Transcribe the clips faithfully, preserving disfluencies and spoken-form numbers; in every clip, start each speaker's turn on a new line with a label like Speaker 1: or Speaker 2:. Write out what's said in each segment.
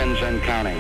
Speaker 1: seconds and counting.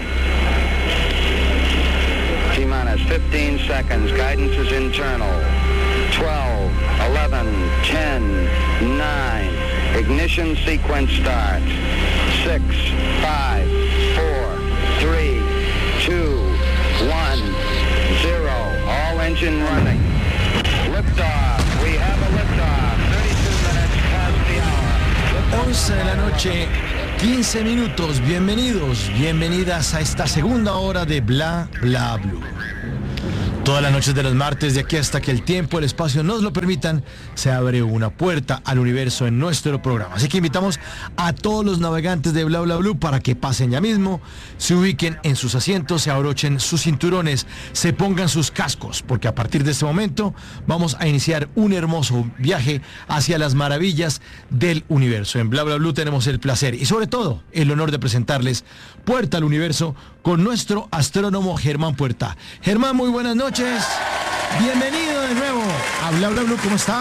Speaker 1: T-minus fifteen seconds. Guidance is internal. twelve, eleven, ten, nine. Ignition sequence starts. six, five, four, three, two, one, zero. All engine running. Liftoff. We have a liftoff. thirty-two minutes past the hour.
Speaker 2: once de la noche, quince minutos. Bienvenidos, bienvenidas a esta segunda hora de Bla Bla Blue. Todas las noches de los martes, de aquí hasta que el tiempo, el espacio nos lo permitan, se abre una puerta al universo en nuestro programa. Así que invitamos a todos los navegantes de Bla Bla Blue para que pasen ya mismo, se ubiquen en sus asientos, se abrochen sus cinturones, se pongan sus cascos, porque a partir de este momento vamos a iniciar un hermoso viaje hacia las maravillas del universo. En Bla Bla Blue tenemos el placer y sobre todo el honor de presentarles Puerta al Universo con nuestro astrónomo Germán Puerta. Germán, muy buenas noches. Bienvenido de nuevo a Bla Bla Blue. ¿Cómo está?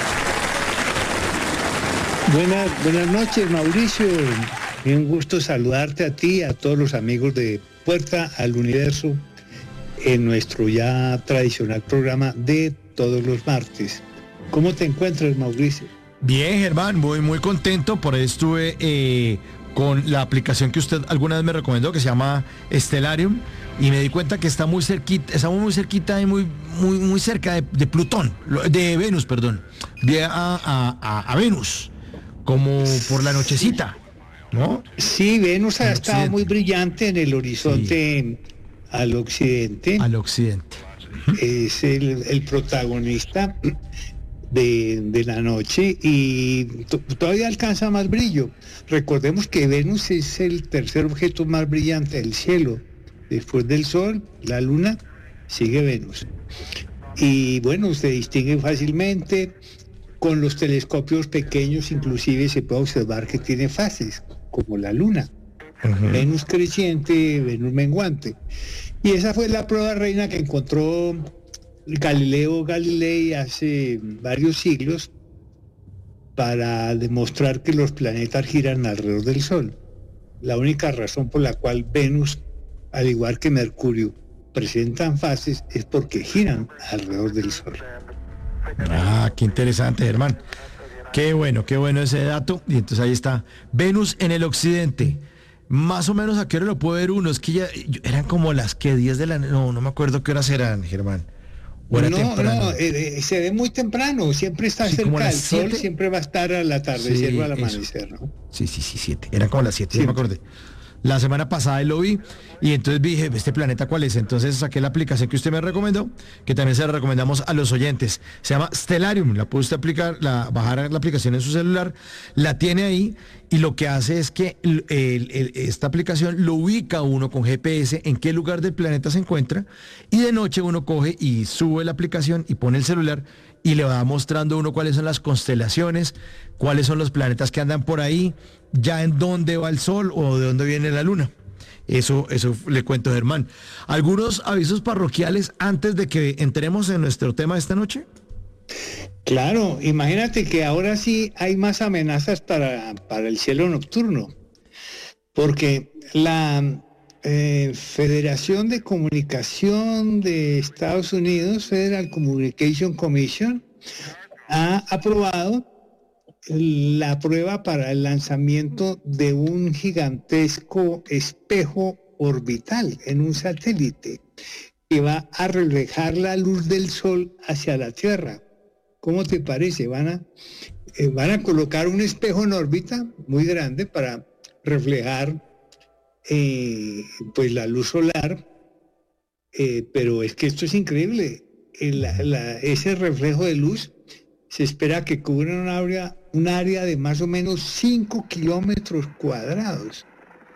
Speaker 3: Buenas, buenas noches, Mauricio. Un gusto saludarte a ti, a todos los amigos de Puerta al Universo en nuestro ya tradicional programa de todos los martes. ¿Cómo te encuentras, Mauricio?
Speaker 2: Bien, Germán, muy muy contento. Por ahí estuve eh, con la aplicación que usted alguna vez me recomendó, que se llama Stellarium, y me di cuenta que está muy cerquita, estamos muy cerquita y muy muy muy cerca de, de Plutón, de Venus, perdón, de a, a, a, a Venus, como por la nochecita, ¿no?
Speaker 3: Sí, Venus ha estado muy brillante en el horizonte, sí, al occidente.
Speaker 2: Al occidente.
Speaker 3: Es el, el protagonista de, de la noche y t- todavía alcanza más brillo. Recordemos que Venus es el tercer objeto más brillante del cielo. Después del Sol, la Luna, sigue Venus. Y bueno, se distingue fácilmente. Con los telescopios pequeños inclusive se puede observar que tiene fases, como la Luna. Uh-huh. Venus creciente, Venus menguante. Y esa fue la prueba reina que encontró Galileo Galilei hace varios siglos para demostrar que los planetas giran alrededor del Sol. La única razón por la cual Venus, al igual que Mercurio, presentan fases es porque giran alrededor del Sol.
Speaker 2: Ah, qué interesante, Germán. Qué bueno, qué bueno ese dato. Y entonces ahí está, Venus en el occidente. Más o menos a qué hora lo puede ver uno. Es que ya eran como las que diez de la noche. No, no me acuerdo qué horas eran, Germán.
Speaker 3: No, no, eh, se ve muy temprano, siempre está sí, cerca del sol, siempre va a estar al atardecer sí, o al amanecer, ¿no?
Speaker 2: Sí, sí, sí, siete. Eran como las siete, sí, me acordé. La semana pasada lo vi y entonces dije, ¿este planeta cuál es? Entonces saqué la aplicación que usted me recomendó, que también se la recomendamos a los oyentes. Se llama Stellarium, la puede usted aplicar, la, bajar la aplicación en su celular, la tiene ahí y lo que hace es que el, el, el, esta aplicación lo ubica uno con G P S en qué lugar del planeta se encuentra y de noche uno coge y sube la aplicación y pone el celular y le va mostrando uno cuáles son las constelaciones, cuáles son los planetas que andan por ahí, ya en dónde va el Sol o de dónde viene la Luna. Eso, eso le cuento, Germán. ¿Algunos avisos parroquiales antes de que entremos en nuestro tema de esta noche?
Speaker 3: Claro, imagínate que ahora sí hay más amenazas para, para el cielo nocturno, porque la eh, Federación de Comunicación de Estados Unidos, Federal Communication Commission, ha aprobado la prueba para el lanzamiento de un gigantesco espejo orbital en un satélite que va a reflejar la luz del Sol hacia la Tierra. ¿Cómo te parece? Van a, eh, van a colocar un espejo en órbita muy grande para reflejar eh, pues la luz solar, eh, pero es que esto es increíble. El, la, ese reflejo de luz se espera que cubra un área, un área de más o menos cinco kilómetros cuadrados.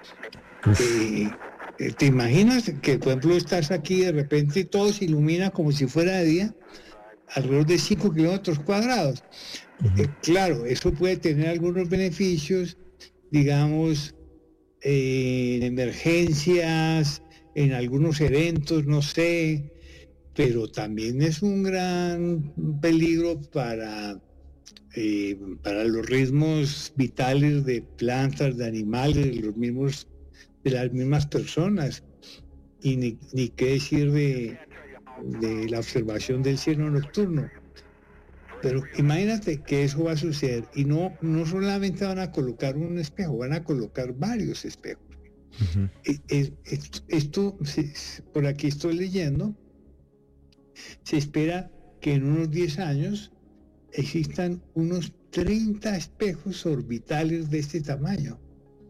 Speaker 3: Eh, ¿Te imaginas que, por ejemplo, estás aquí y de repente todo se ilumina como si fuera de día? Alrededor de cinco kilómetros cuadrados. Uh-huh. Eh, claro, eso puede tener algunos beneficios, digamos, eh, en emergencias, en algunos eventos, no sé, pero también es un gran peligro para, eh, para los ritmos vitales de plantas, de animales, de los mismos de las mismas personas, y ni, ni qué decir de, de la observación del cielo nocturno. Pero imagínate que eso va a suceder, y no, no solamente van a colocar un espejo, van a colocar varios espejos. Uh-huh. Esto, esto, por aquí estoy leyendo, se espera que en unos diez años existan unos treinta espejos orbitales de este tamaño.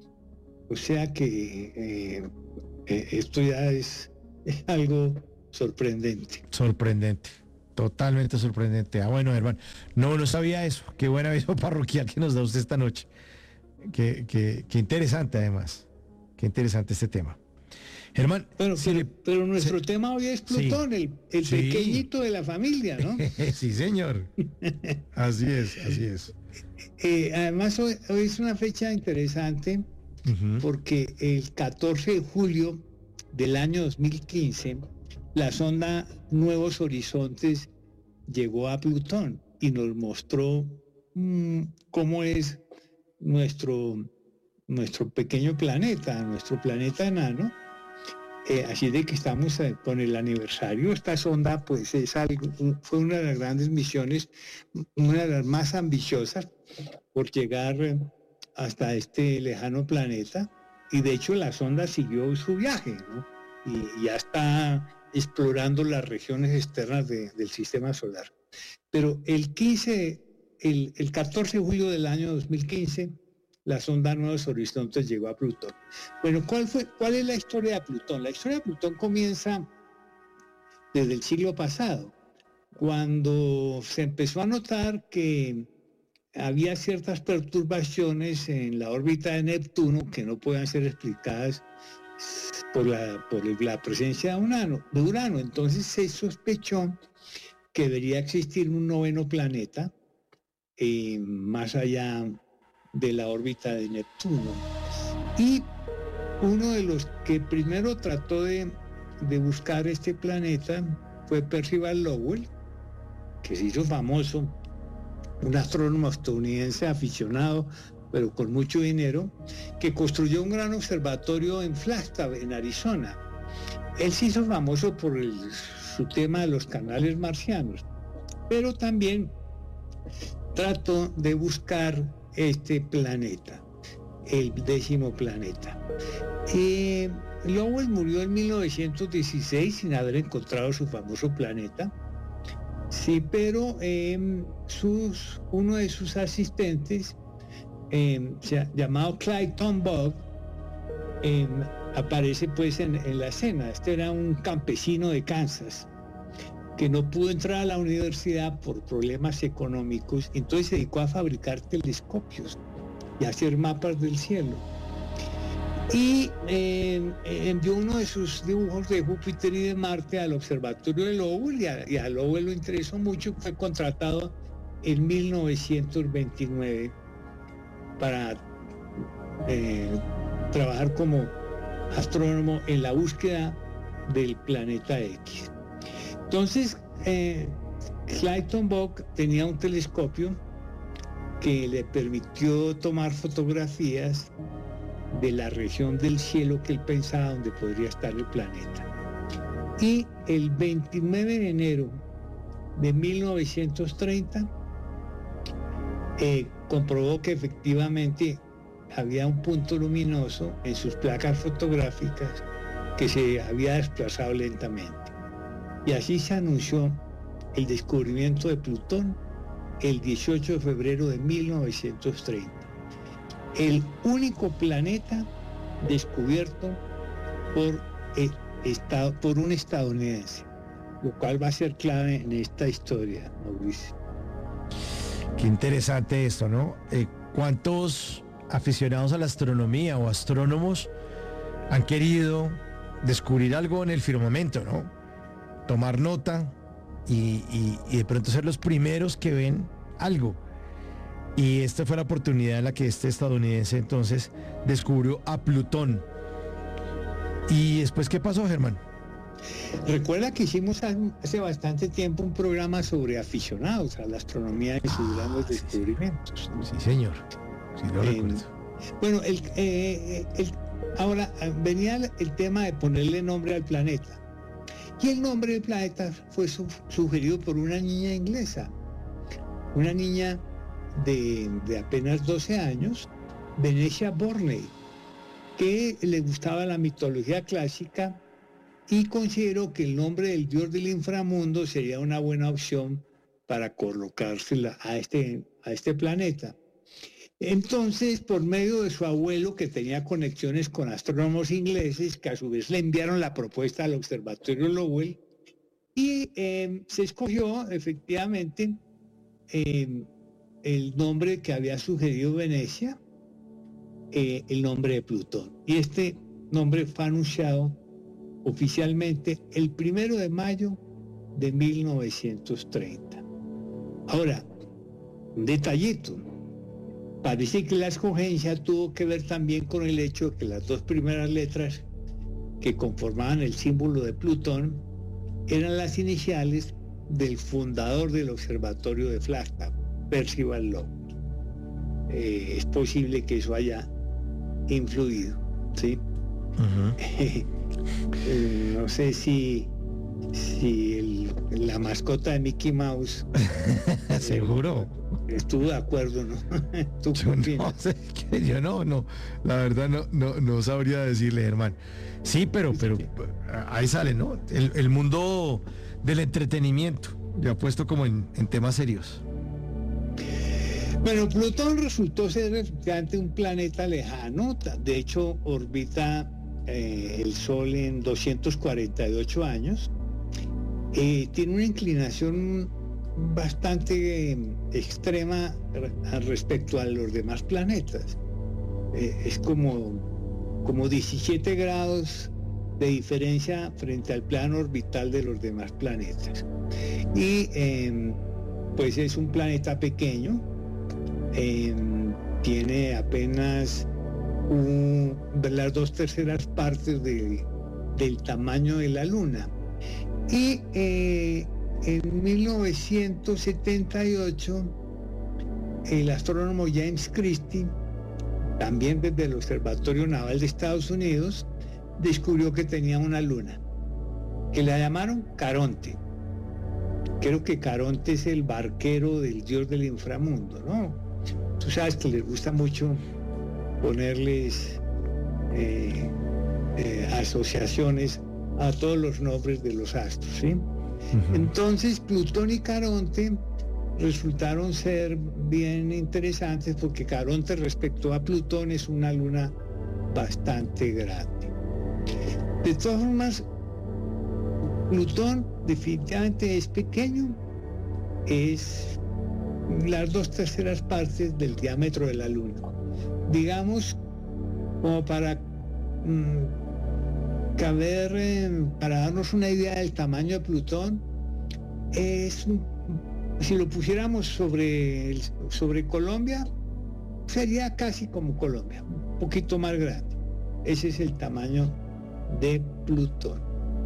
Speaker 3: O sea que eh, eh, esto ya es, es algo sorprendente.
Speaker 2: Sorprendente, totalmente sorprendente. Ah, bueno, hermano, no, no sabía eso. Qué buen aviso parroquial que nos da usted esta noche. Qué, qué, qué interesante, además. Qué interesante este tema. Germán.
Speaker 3: Bueno, pero, le, pero nuestro se, tema hoy es Plutón, sí, el, el
Speaker 2: sí.
Speaker 3: pequeñito de la familia, ¿no?
Speaker 2: Sí, señor. Así es, así es.
Speaker 3: Eh, además, hoy, hoy es una fecha interesante, uh-huh, porque el catorce de julio del año dos mil quince, la sonda Nuevos Horizontes llegó a Plutón y nos mostró mmm, cómo es nuestro, nuestro pequeño planeta, nuestro planeta enano. Eh, así de que estamos eh, con el aniversario. Esta sonda pues es algo, fue una de las grandes misiones, una de las más ambiciosas por llegar eh, hasta este lejano planeta, y de hecho la sonda siguió su viaje, ¿no? Y ya está explorando las regiones externas de, del sistema solar. Pero el quince, el, el catorce de julio del año dos mil quince, la sonda Nuevos Horizontes llegó a Plutón. Bueno, ¿cuál fue, cuál es la historia de Plutón? La historia de Plutón comienza desde el siglo pasado, cuando se empezó a notar que había ciertas perturbaciones en la órbita de Neptuno que no podían ser explicadas por la, por la presencia de Urano, de Urano. Entonces se sospechó que debería existir un noveno planeta eh, más allá de la órbita de Neptuno. Y uno de los que primero trató de, de buscar este planeta fue Percival Lowell, que se hizo famoso, un astrónomo estadounidense aficionado, pero con mucho dinero, que construyó un gran observatorio en Flagstaff, en Arizona. Él se hizo famoso por el, su tema de los canales marcianos, pero también trató de buscar este planeta, el décimo planeta. Eh, Lowell murió en mil novecientos dieciséis sin haber encontrado su famoso planeta. Sí, pero eh, sus, uno de sus asistentes, eh, llamado Clayton Bogg, eh, aparece pues en, en la escena. Este era un campesino de Kansas que no pudo entrar a la universidad por problemas económicos, entonces se dedicó a fabricar telescopios y a hacer mapas del cielo. Y eh, envió uno de sus dibujos de Júpiter y de Marte al observatorio de Lowell, y a, y a Lowell lo interesó mucho. Fue contratado en mil novecientos veintinueve para eh, trabajar como astrónomo en la búsqueda del planeta X. Entonces, eh, Clayton Bogg tenía un telescopio que le permitió tomar fotografías de la región del cielo que él pensaba donde podría estar el planeta. Y el veintinueve de enero de mil novecientos treinta eh, comprobó que efectivamente había un punto luminoso en sus placas fotográficas que se había desplazado lentamente. Y así se anunció el descubrimiento de Plutón el dieciocho de febrero de mil novecientos treinta. El único planeta descubierto por, eh, estado, por un estadounidense, lo cual va a ser clave en esta historia, Mauricio.
Speaker 2: Qué interesante esto, ¿no? Eh, ¿Cuántos aficionados a la astronomía o astrónomos han querido descubrir algo en el firmamento, ¿no? Tomar nota y, y, y de pronto ser los primeros que ven algo. Y esta fue la oportunidad en la que este estadounidense entonces descubrió a Plutón. ¿Y después qué pasó, Germán?
Speaker 3: Recuerda que hicimos hace bastante tiempo un programa sobre aficionados a la astronomía y sus grandes
Speaker 2: ah, sí,
Speaker 3: descubrimientos.
Speaker 2: Sí, señor. Sí, lo eh, recuerdo.
Speaker 3: Bueno, el, eh, el, Ahora, venía el tema de ponerle nombre al planeta. Y el nombre del planeta fue su, sugerido por una niña inglesa, una niña de, de apenas doce años, Venetia Borney, que le gustaba la mitología clásica y consideró que el nombre del dios del inframundo sería una buena opción para colocársela a este, a este planeta. Entonces, por medio de su abuelo, que tenía conexiones con astrónomos ingleses, que a su vez le enviaron la propuesta al Observatorio Lowell, y eh, se escogió efectivamente eh, el nombre que había sugerido Venecia, eh, el nombre de Plutón. Y este nombre fue anunciado oficialmente el primero de mayo de mil novecientos treinta. Ahora, un detallito. Parece que la escogencia tuvo que ver también con el hecho de que las dos primeras letras que conformaban el símbolo de Plutón eran las iniciales del fundador del observatorio de Flagstaff, Percival Lowell. Eh, es posible que eso haya influido, ¿sí? Uh-huh. eh, no sé si, si el, la mascota de Mickey Mouse...
Speaker 2: ¿Seguro?
Speaker 3: Estuvo de acuerdo, ¿no? ¿Tú
Speaker 2: yo, no sé, yo no, no, la verdad no, no, no sabría decirle, Germán. Sí, pero, pero ahí sale, ¿no? El, el mundo del entretenimiento, ya puesto como en, en temas serios.
Speaker 3: Bueno, Plutón resultó ser efectivamente un planeta lejano. De hecho, orbita eh, el Sol en doscientos cuarenta y ocho años. Eh, tiene una inclinación bastante eh, extrema respecto a los demás planetas. Eh, es como, como diecisiete grados de diferencia frente al plano orbital de los demás planetas. Y eh, pues es un planeta pequeño, eh, tiene apenas un, las dos terceras partes de, del tamaño de la Luna. Y eh, en mil novecientos setenta y ocho, el astrónomo James Christie, también desde el Observatorio Naval de Estados Unidos, descubrió que tenía una luna, que la llamaron Caronte. Creo que Caronte es el barquero del dios del inframundo, ¿no? Tú sabes que les gusta mucho ponerles eh, eh, asociaciones a todos los nombres de los astros, ¿sí? Uh-huh. Entonces, Plutón y Caronte resultaron ser bien interesantes porque Caronte respecto a Plutón es una luna bastante grande. De todas formas, Plutón definitivamente es pequeño, es las dos terceras partes del diámetro de la Luna. Digamos, como para mmm, caber, eh, para darnos una idea del tamaño de Plutón, es, si lo pusiéramos sobre, el, sobre Colombia, sería casi como Colombia, un poquito más grande. Ese es el tamaño de Plutón.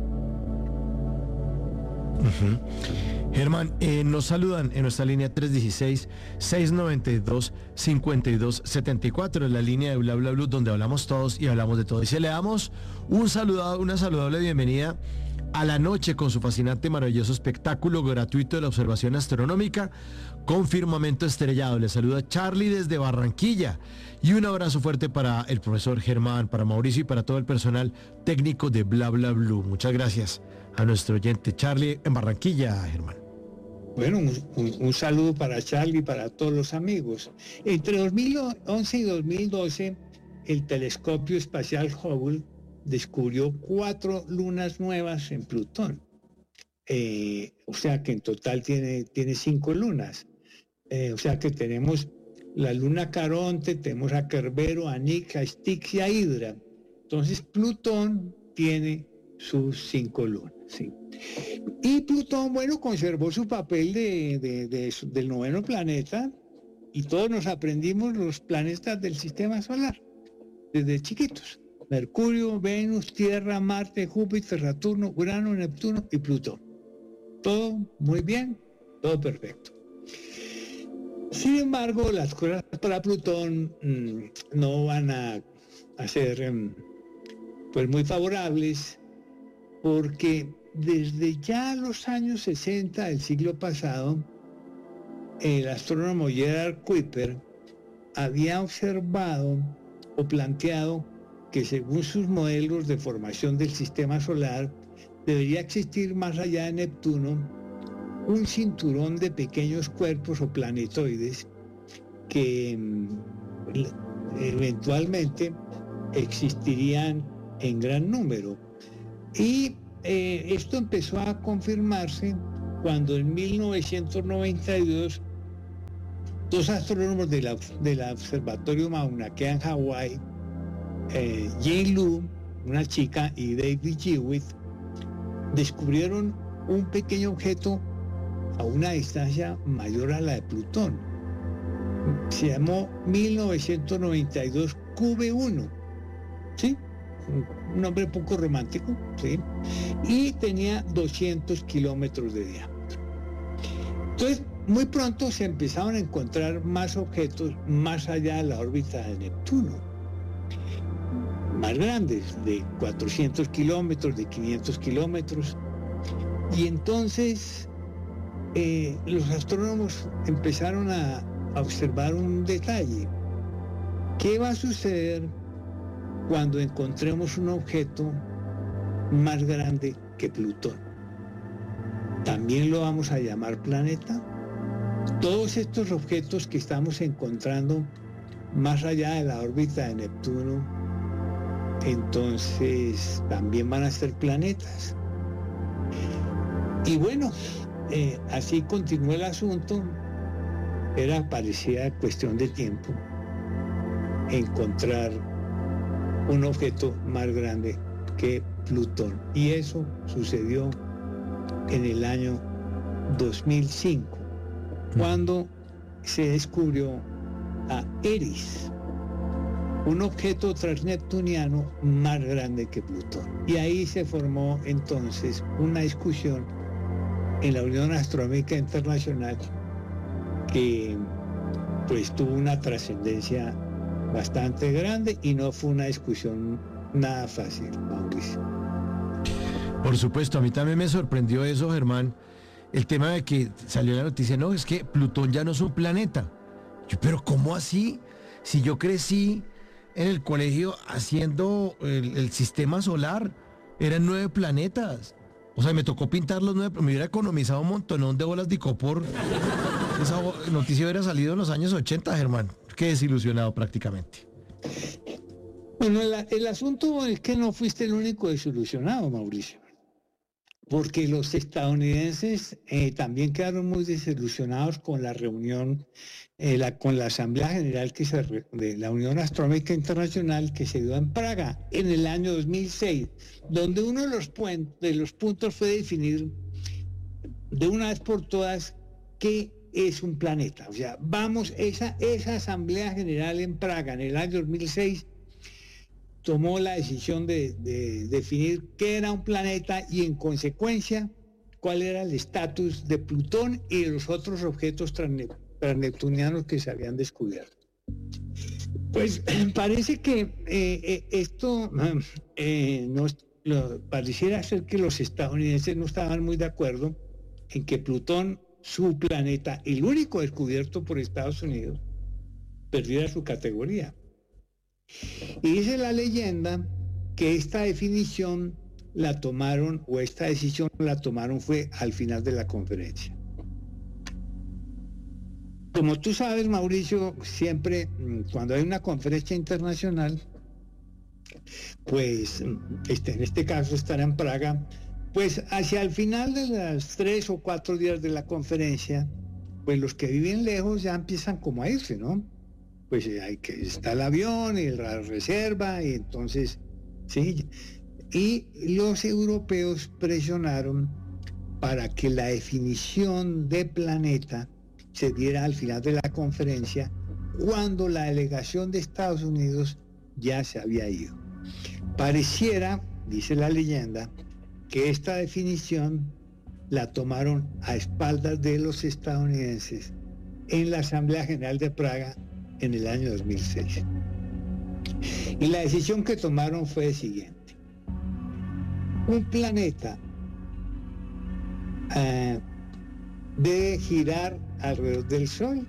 Speaker 2: Uh-huh. Germán, eh, nos saludan en nuestra línea tres uno seis, seis nueve dos, cinco dos siete cuatro, en la línea de Bla Bla Blue, donde hablamos todos y hablamos de todo. Y se le damos un saludado, una saludable bienvenida a la noche con su fascinante, maravilloso espectáculo gratuito de la observación astronómica con firmamento estrellado. Le saluda Charlie desde Barranquilla y un abrazo fuerte para el profesor Germán, para Mauricio y para todo el personal técnico de Bla Bla Blue. Muchas gracias a nuestro oyente Charlie en Barranquilla, Germán.
Speaker 3: Bueno, un, un, un saludo para Charlie y para todos los amigos. Entre dos mil once y dos mil doce, el telescopio espacial Hubble descubrió cuatro lunas nuevas en Plutón. Eh, o sea que en total tiene, tiene cinco lunas. Eh, o sea que tenemos la luna Caronte, tenemos a Kerbero, a Nix, a Styx y a Hydra. Entonces Plutón tiene sus cinco lunas, ¿sí? Y Plutón, bueno, conservó su papel de, de, de, del noveno planeta y todos nos aprendimos los planetas del sistema solar desde chiquitos. Mercurio, Venus, Tierra, Marte, Júpiter, Saturno, Urano, Neptuno y Plutón. Todo muy bien, todo perfecto. Sin embargo, las cosas para Plutón mmm, no van a, a ser um, pues muy favorables, porque desde ya los años sesenta del siglo pasado, el astrónomo Gerard Kuiper había observado o planteado que según sus modelos de formación del sistema solar, debería existir más allá de Neptuno un cinturón de pequeños cuerpos o planetoides que eventualmente existirían en gran número. Y eh, esto empezó a confirmarse cuando en mil novecientos noventa y dos dos astrónomos de la, del observatorio Mauna Kea en Hawái, eh, Jane Lu, una chica, y David Jewitt, descubrieron un pequeño objeto a una distancia mayor a la de Plutón. Se llamó mil novecientos noventa y dos Q B uno, ¿sí? Un nombre poco romántico, ¿sí? Y tenía doscientos kilómetros de diámetro. Entonces, muy pronto se empezaron a encontrar más objetos más allá de la órbita de Neptuno, más grandes, de cuatrocientos kilómetros, de quinientos kilómetros. Y entonces eh, los astrónomos empezaron a, a observar un detalle. ¿Qué va a suceder cuando encontremos un objeto más grande que Plutón? ¿También lo vamos a llamar planeta? Todos estos objetos que estamos encontrando más allá de la órbita de Neptuno, entonces también van a ser planetas. Y bueno, eh, así continuó el asunto. Era parecía cuestión de tiempo encontrar un objeto más grande que Plutón. Y eso sucedió en el año dos mil cinco, cuando se descubrió a Eris, un objeto transneptuniano más grande que Plutón. Y ahí se formó entonces una discusión en la Unión Astronómica Internacional que pues tuvo una trascendencia bastante grande y no fue una discusión nada fácil, Mauricio.
Speaker 2: Por supuesto, a mí también me sorprendió eso, Germán, el tema de que salió la noticia, no, es que Plutón ya no es un planeta. Yo, pero ¿cómo así? Si yo crecí en el colegio haciendo el, el sistema solar, eran nueve planetas. O sea, me tocó pintar los nueve, me hubiera economizado un montonón de bolas de icopor. Esa noticia hubiera salido en los años ochenta, Germán. Qué desilusionado prácticamente.
Speaker 3: Bueno, el, el asunto es que no fuiste el único desilusionado, Mauricio, porque los estadounidenses eh, también quedaron muy desilusionados con la reunión, eh, la, con la Asamblea General que se, de la Unión Astronómica Internacional que se dio en Praga en el año dos mil seis, donde uno de los, de los puntos fue definir de una vez por todas qué es un planeta. O sea, vamos, esa, esa Asamblea General en Praga en el año dos mil seis tomó la decisión de, de definir qué era un planeta y en consecuencia cuál era el estatus de Plutón y de los otros objetos transneptunianos que se habían descubierto. Pues parece que eh, eh, esto eh, no, lo, pareciera ser que los estadounidenses no estaban muy de acuerdo en que Plutón, su planeta, el único descubierto por Estados Unidos, perdiera su categoría. Y dice la leyenda que esta definición la tomaron, o esta decisión la tomaron fue al final de la conferencia. Como tú sabes, Mauricio, siempre cuando hay una conferencia internacional, pues este, en este caso estará en Praga, pues hacia el final de las tres o cuatro días de la conferencia, pues los que viven lejos ya empiezan como a irse, ¿no? Pues hay que, está el avión y la reserva, y entonces, sí, y los europeos presionaron para que la definición de planeta se diera al final de la conferencia, cuando la delegación de Estados Unidos ya se había ido. Pareciera, dice la leyenda, que esta definición la tomaron a espaldas de los estadounidenses en la Asamblea General de Praga en el año dos mil seis. Y la decisión que tomaron fue la siguiente: Un planeta eh, debe girar alrededor del Sol,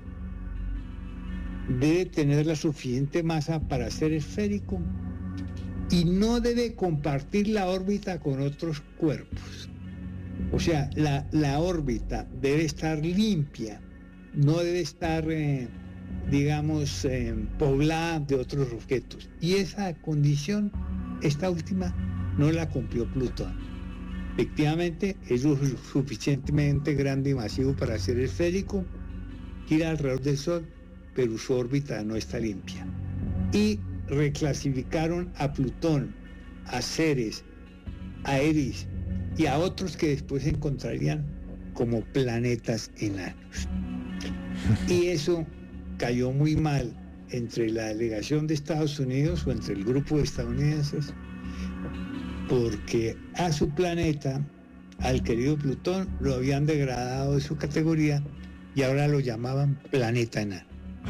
Speaker 3: debe tener la suficiente masa para ser esférico y no debe compartir la órbita con otros cuerpos. O sea, la, la órbita debe estar limpia, no debe estar, eh, digamos, eh, poblada de otros objetos. Y esa condición, esta última, no la cumplió Plutón. Efectivamente, es lo suficientemente grande y masivo para ser esférico, gira alrededor del Sol, pero su órbita no está limpia. Y reclasificaron a Plutón, a Ceres, a Eris y a otros que después se encontrarían como planetas enanos. Y eso cayó muy mal entre la delegación de Estados Unidos o entre el grupo de estadounidenses, porque a su planeta, al querido Plutón, lo habían degradado de su categoría y ahora lo llamaban planeta enano.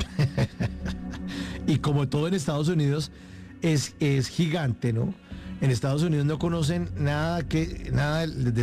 Speaker 2: Y como todo en Estados Unidos es, es gigante, ¿no? En Estados Unidos no conocen nada que nada de